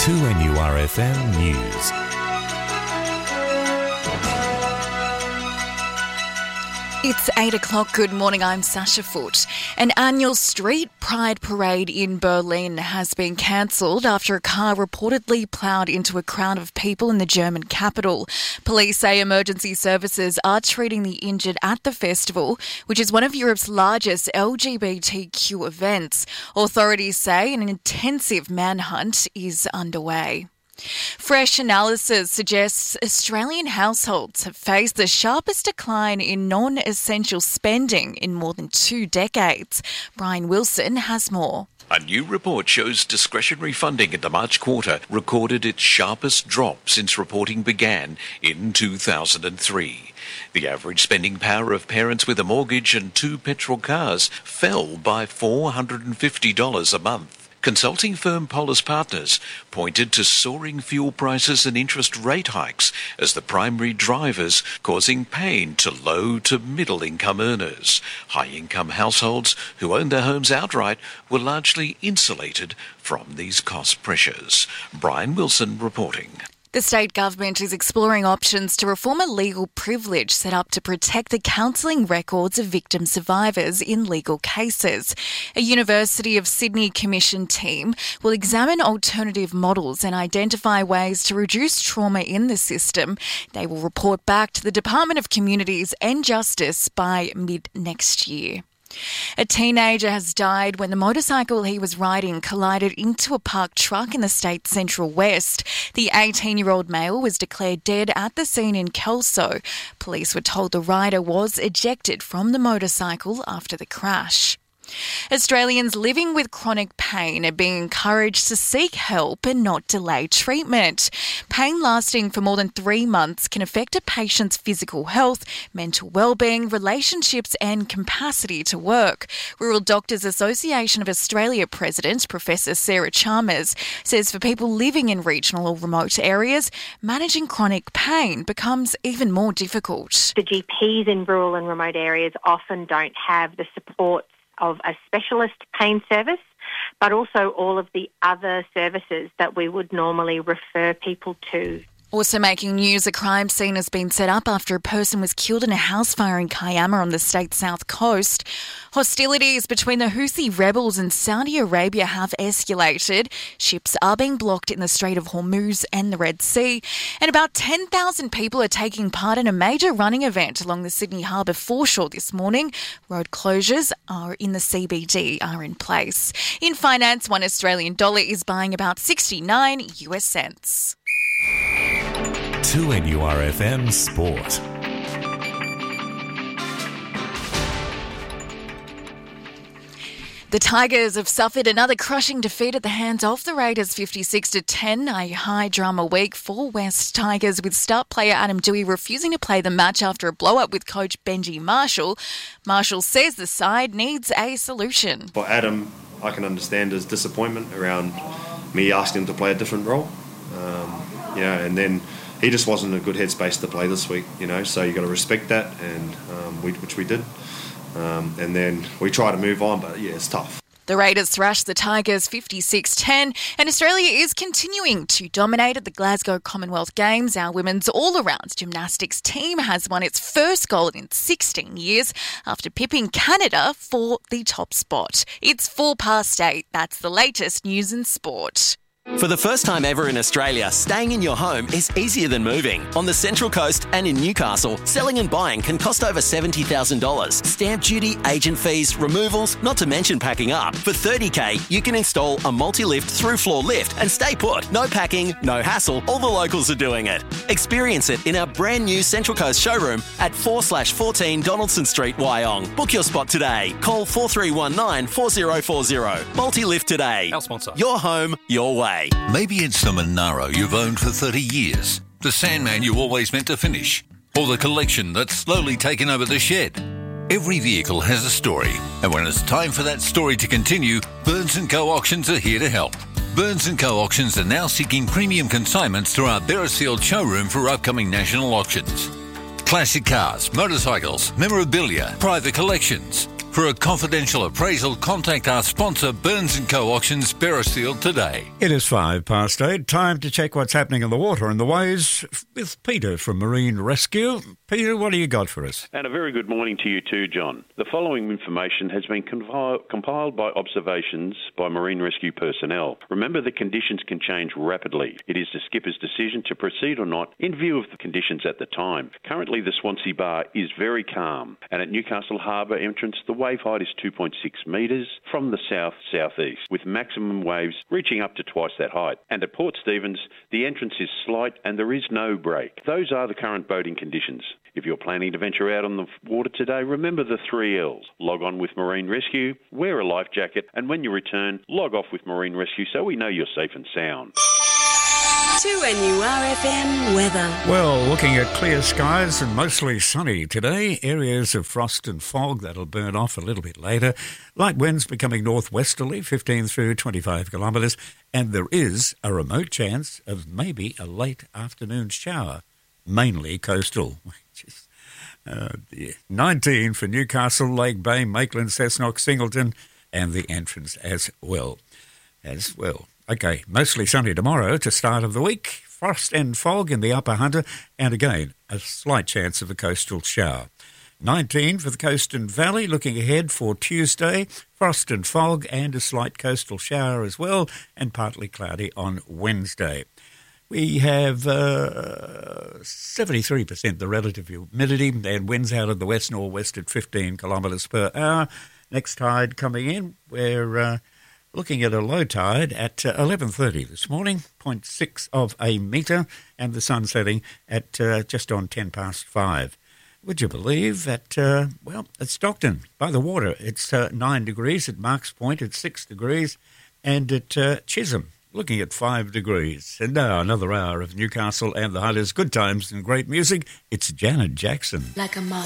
2NURFM News. It's 8 o'clock. Good morning, I'm Sasha Foote. An annual street pride parade in Berlin has been cancelled after a car reportedly ploughed into a crowd of people in the German capital. Police say emergency services are treating the injured at the festival, which is one of Europe's largest LGBTQ events. Authorities say an intensive manhunt is underway. Fresh analysis suggests Australian households have faced the sharpest decline in non-essential spending in more than 2 decades. Brian Wilson has more. A new report shows discretionary funding in the March quarter recorded its sharpest drop since reporting began in 2003. The average spending power of parents with a mortgage and 2 petrol cars fell by $450 a month. Consulting firm Polis Partners pointed to soaring fuel prices and interest rate hikes as the primary drivers, causing pain to low to middle income earners. High income households who own their homes outright were largely insulated from these cost pressures. Brian Wilson reporting. The state government is exploring options to reform a legal privilege set up to protect the counselling records of victim survivors in legal cases. A University of Sydney Commission team will examine alternative models and identify ways to reduce trauma in the system. They will report back to the Department of Communities and Justice by mid-next year. A teenager has died when the motorcycle he was riding collided into a parked truck in the state's Central West. The 18-year-old male was declared dead at the scene in Kelso. Police were told the rider was ejected from the motorcycle after the crash. Australians living with chronic pain are being encouraged to seek help and not delay treatment. Pain lasting for more than 3 months can affect a patient's physical health, mental well-being, relationships and capacity to work. Rural Doctors Association of Australia President Professor Sarah Chalmers says for people living in regional or remote areas, managing chronic pain becomes even more difficult. The GPs in rural and remote areas often don't have the support of a specialist pain service, but also all of the other services that we would normally refer people to. Also making news, a crime scene has been set up after a person was killed in a house fire in Kayama on the state's south coast. Hostilities between the Houthi rebels and Saudi Arabia have escalated. Ships are being blocked in the Strait of Hormuz and the Red Sea. And about 10,000 people are taking part in a major running event along the Sydney Harbour foreshore this morning. Road closures are in the CBD are in place. In finance, $1 Australian is buying about 69 US cents. 2NURFM Sport. The Tigers have suffered another crushing defeat at the hands of the Raiders, 56-10, a high drama week for West Tigers, with star player Adam Doueihi refusing to play the match after a blow-up with coach Benji Marshall. Marshall says the side needs a solution. For Adam, I can understand his disappointment around me asking him to play a different role. And then he just wasn't in a good headspace to play this week, so you got to respect that, and which we did. And then we try to move on, but it's tough. The Raiders thrashed the Tigers 56-10, and Australia is continuing to dominate at the Glasgow Commonwealth Games. Our women's all-around gymnastics team has won its first gold in 16 years after pipping Canada for the top spot. It's 8:04. That's the latest news in sport. For the first time ever in Australia, staying in your home is easier than moving. On the Central Coast and in Newcastle, selling and buying can cost over $70,000. Stamp duty, agent fees, removals, not to mention packing up. For $30,000, you can install a multi-lift through-floor lift and stay put. No packing, no hassle, all the locals are doing it. Experience it in our brand new Central Coast showroom at 4/14 Donaldson Street, Wyong. Book your spot today. Call 4319 4040. Multi-lift today. Our sponsor. Your home, your way. Maybe it's the Monaro you've owned for 30 years, the Sandman you always meant to finish, or the collection that's slowly taken over the shed. Every vehicle has a story, and when it's time for that story to continue, Burns & Co. Auctions are here to help. Burns & Co. Auctions are now seeking premium consignments through our Beresfield showroom for upcoming national auctions. Classic cars, motorcycles, memorabilia, private collections. For a confidential appraisal, contact our sponsor Burns & Co Auctions, Beresfield today. It is 8:05. Time to check what's happening in the water and the waves with Peter from Marine Rescue. Peter, what do you got for us? And a very good morning to you too, John. The following information has been compiled by observations by Marine Rescue personnel. Remember, the conditions can change rapidly. It is the skipper's decision to proceed or not in view of the conditions at the time. Currently, the Swansea Bar is very calm, and at Newcastle Harbour entrance, the wave height is 2.6 metres from the south-southeast, with maximum waves reaching up to twice that height. And at Port Stephens, the entrance is slight and there is no break. Those are the current boating conditions. If you're planning to venture out on the water today, remember the 3 L's. Log on with Marine Rescue, wear a life jacket, and when you return, log off with Marine Rescue so we know you're safe and sound. 2NURFM weather. Well, looking at clear skies and mostly sunny today. Areas of frost and fog that'll burn off a little bit later. Light winds becoming northwesterly, 15 through 25 kilometres. And there is a remote chance of maybe a late afternoon shower, mainly coastal. 19 for Newcastle, Lake Bay, Maitland, Cessnock, Singleton, and the entrance as well. Okay, mostly sunny tomorrow to start of the week. Frost and fog in the upper Hunter, and again, a slight chance of a coastal shower. 19 for the coast and valley, looking ahead for Tuesday. Frost and fog and a slight coastal shower as well, and partly cloudy on Wednesday. We have 73% the relative humidity, and winds out of the west-northwest at 15 kilometres per hour. Next tide coming in, we're looking at a low tide at 11:30 this morning, 0.6 of a metre, and the sun setting at just on 5:10. Would you believe that, at Stockton, by the water, it's 9 degrees, at Marks Point it's 6 degrees, and at Chisholm, looking at 5 degrees. And now another hour of Newcastle and the Hunters. Good times and great music. It's Janet Jackson. Like a moth